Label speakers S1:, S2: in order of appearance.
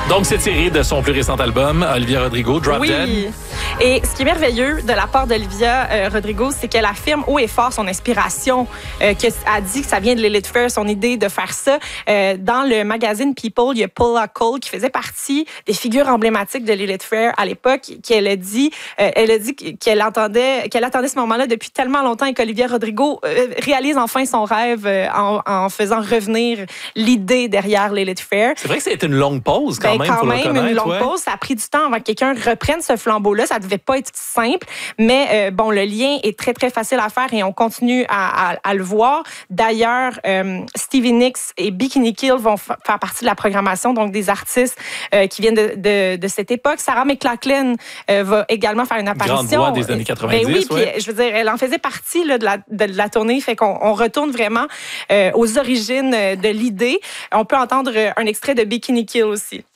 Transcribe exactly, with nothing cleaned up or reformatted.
S1: Donc, c'est tiré de son plus récent album, Olivia Rodrigo, Drop
S2: oui.
S1: Dead.
S2: Et ce qui est merveilleux de la part d'Olivia euh, Rodrigo, c'est qu'elle affirme haut et fort son inspiration, euh, qu'elle a dit que ça vient de Lilith Fair, son idée de faire ça. Euh, dans le magazine People, il y a Paula Cole qui faisait partie des figures emblématiques de Lilith Fair à l'époque, qui elle a dit, euh, elle a dit qu'elle entendait, qu'elle attendait ce moment-là depuis tellement longtemps et qu'Olivia Rodrigo euh, réalise enfin son rêve euh, en, en faisant revenir l'idée derrière Lilith Fair.
S1: C'est vrai que c'était une longue pause quand
S2: ben,
S1: même,
S2: quand
S1: faut
S2: même,
S1: le reconnaître.
S2: une longue
S1: ouais.
S2: pause. Ça a pris du temps avant que quelqu'un reprenne ce flambeau-là. Ça devait pas être simple, mais euh, bon, le lien est très, très facile à faire et on continue à, à, à le voir. D'ailleurs, euh, Stevie Nicks et Bikini Kill vont f- faire partie de la programmation, donc des artistes euh, qui viennent de, de, de cette époque. Sarah McLachlan euh, va également faire une apparition.
S1: Grande voix des années quatre-vingt-dix.
S2: Ben oui,
S1: ouais.
S2: puis je veux dire, elle en faisait partie là, de, la, de, de la tournée, fait qu'on on retourne vraiment euh, aux origines de l'idée. On peut entendre un extrait de Bikini Kill aussi.